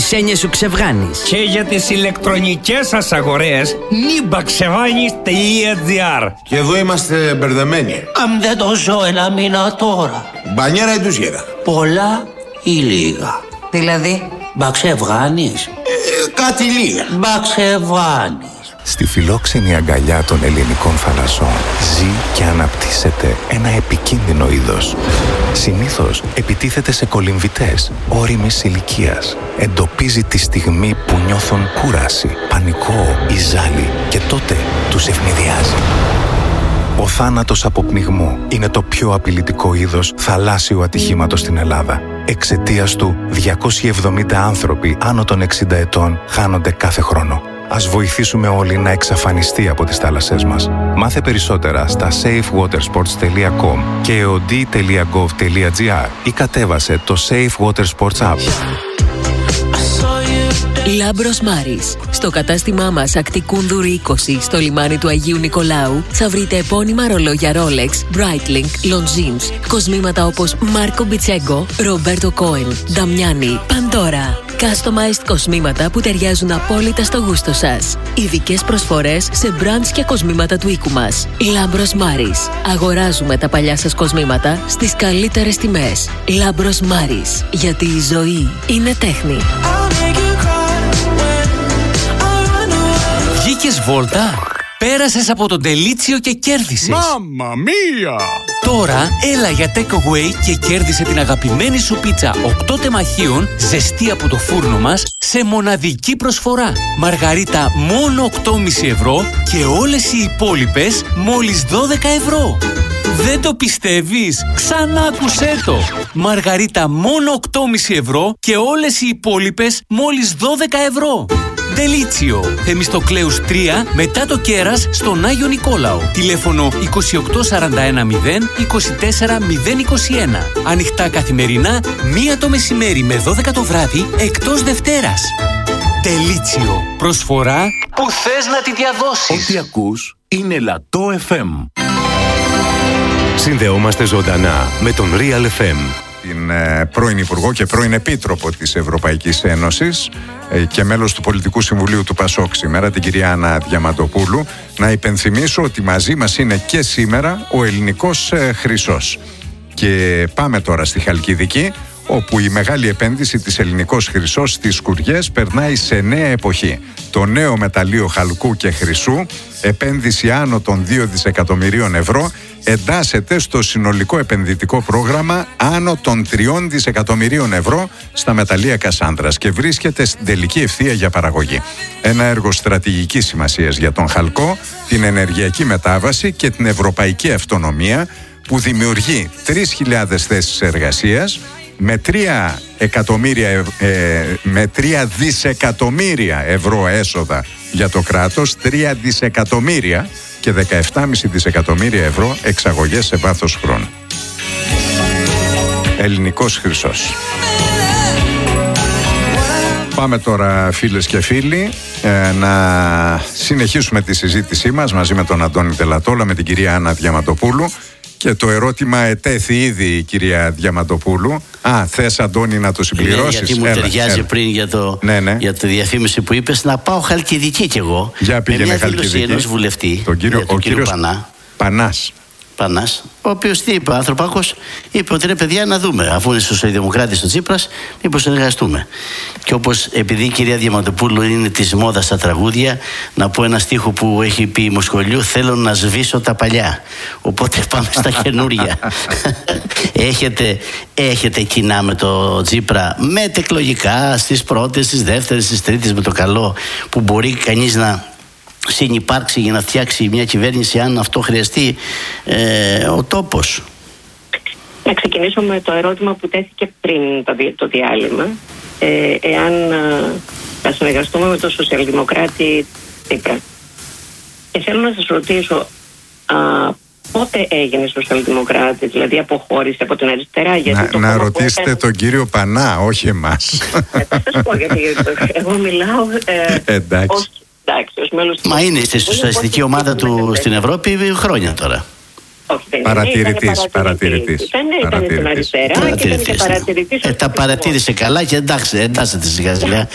έννοιες σου ξεβγάνεις. Και για τις ηλεκτρονικές σας αγορές nibaxevanis.gr. Και εδώ είμαστε μπερδεμένοι. Αν δεν το ζω ένα μήνα τώρα. Μπανιέρα ή τουζιέρα? Πολλά ή λίγα? Δηλαδή? Μπαξεβγάνεις. Κάτι λίγα. Μπαξεβγάνεις. Στη φιλόξενη αγκαλιά των ελληνικών θαλασσών ζει και αναπτύσσεται ένα επικίνδυνο είδος. Συνήθως επιτίθεται σε κολυμβητές ώριμης ηλικίας. Εντοπίζει τη στιγμή που νιώθουν κούραση, πανικό ή ζάλι και τότε τους ευνηδιάζει. Ο θάνατος από πνιγμό είναι το πιο απειλητικό είδος θαλάσσιου ατυχήματος στην Ελλάδα. Εξαιτίας του, 270 άνθρωποι άνω των 60 ετών χάνονται κάθε χρόνο. Ας βοηθήσουμε όλοι να εξαφανιστεί από τις θάλασσές μας. Μάθε περισσότερα στα safewatersports.com και eod.gov.gr ή κατέβασε το Safe Water Sports App. Λάμπρος Μάρης. Στο κατάστημά μας Ακτικούνδουρη 20 στο λιμάνι του Αγίου Νικολάου θα βρείτε επώνυμα ρολόγια Rolex, Breitling, Longines, κοσμήματα όπως Μάρκο Μπιτσέγκο, Ρομπέρτο Κόεν, Νταμιάνι, Παντόρα. Customized κοσμήματα που ταιριάζουν απόλυτα στο γούστο σας. Ειδικές προσφορές σε brands και κοσμήματα του οίκου μας. Λάμπρος Μάρης. Αγοράζουμε τα παλιά σας κοσμήματα στις καλύτερες τιμές. Λάμπρος Μάρης. Γιατί η ζωή είναι τέχνη. Βγήκες βόλτα? Πέρασες από τον Τελίτσιο και κέρδισες. Μάμμα μία! Τώρα έλα για takeaway και κέρδισε την αγαπημένη σου πίτσα 8 τεμαχίων ζεστή από το φούρνο μας σε μοναδική προσφορά. Μαργαρίτα μόνο 8,5 ευρώ και όλες οι υπόλοιπες μόλις 12 ευρώ. Δεν το πιστεύεις? Ξανά άκουσέ το! Μαργαρίτα μόνο 8,5 ευρώ και όλες οι υπόλοιπες μόλις 12 ευρώ. Τελίτσιο, Θεμιστοκλέους 3, μετά το Κέρας, στον Άγιο Νικόλαο. Τηλέφωνο 28410 24021. Ανοιχτά καθημερινά, 1 το μεσημέρι με 12 το βράδυ, εκτός Δευτέρας. Τελίτσιο, προσφορά που θες να τη διαδώσεις. Ό,τι ακούς είναι Λατό FM. Συνδεόμαστε ζωντανά με τον Real FM. Την πρώην Υπουργό και πρώην Επίτροπο της Ευρωπαϊκής Ένωσης και μέλος του Πολιτικού Συμβουλίου του ΠΑΣΟΚ σήμερα, την κυρία Άννα Διαμαντοπούλου. Να υπενθυμίσω ότι μαζί μας είναι και σήμερα ο ελληνικός χρυσός. Και πάμε τώρα στη Χαλκιδική, όπου η μεγάλη επένδυση της ελληνικός χρυσός στις Σκουριές περνάει σε νέα εποχή. Το νέο μεταλλείο χαλκού και χρυσού, επένδυση άνω των 2 δισεκατομμυρίων ευρώ, εντάσσεται στο συνολικό επενδυτικό πρόγραμμα άνω των 3 δισεκατομμυρίων ευρώ στα μεταλλεία Κασάνδρας και βρίσκεται στην τελική ευθεία για παραγωγή. Ένα έργο στρατηγικής σημασίας για τον χαλκό, την ενεργειακή μετάβαση και την ευρωπαϊκή αυτονομία, που δημιουργεί 3.000 θέσεις εργασίας με 3 δισεκατομμύρια ευρώ έσοδα για το κράτος, 3 δισεκατομμύρια και 17,5 δισεκατομμύρια ευρώ εξαγωγές σε βάθος χρόνου. Ελληνικός χρυσός. Πάμε τώρα, φίλες και φίλοι, να συνεχίσουμε τη συζήτησή μας μαζί με τον Αντώνη Τελατόλα, με την κυρία Άννα Διαμαντοπούλου. Και το ερώτημα ετέθη ήδη η κυρία Διαμαντοπούλου. Θες, Αντώνη, να το συμπληρώσεις? Γιατί μου ταιριάζει πριν για τη διαφήμιση που είπες, να πάω Χαλκιδική κι εγώ. Για πήγαινε μια Χαλκιδική. δήλωση ενός βουλευτή, ο κύριος Πανάς, ο οποίος τι είπε, ο Ανθρωπάκος είπε ότι ρε παιδιά, να δούμε, αφού είναι σοσιαλδημοκράτης ο Τσίπρας, μήπως συνεργαστούμε. Και όπως, επειδή η κυρία Διαμαντοπούλου είναι της μόδας στα τραγούδια, να πω ένα στίχο που έχει πει η Μοσχολιού: θέλω να σβήσω τα παλιά. Οπότε πάμε στα καινούρια. Έχετε κοινά με το Τσίπρα, μετεκλογικά, στις πρώτες, στις δεύτερες, στις τρίτες, με το καλό, που μπορεί κανείς να συνυπάρξει για να φτιάξει μια κυβέρνηση, αν αυτό χρειαστεί ο τόπος? Να ξεκινήσω με το ερώτημα που τέθηκε πριν το διάλειμμα, εάν θα συνεργαστούμε με τον σοσιαλδημοκράτη Τσίπρα. Και θέλω να σας ρωτήσω, πότε έγινε σοσιαλδημοκράτη, δηλαδή αποχώρησε από την αριστερά? Γιατί να ρωτήσετε τον κύριο Πανά, όχι εμάς. Θα σας πω, γιατί εγώ μιλάω εντάξει. Μα είναι στη σοσιαλιστική ομάδα του στην Ευρώπη χρόνια τώρα. Παρατηρητής. Ήταν στην αριστερά και ήταν και παρατηρητής. Τα παρατήρησε καλά και εντάξει, εντάσσεται σιγά σιγά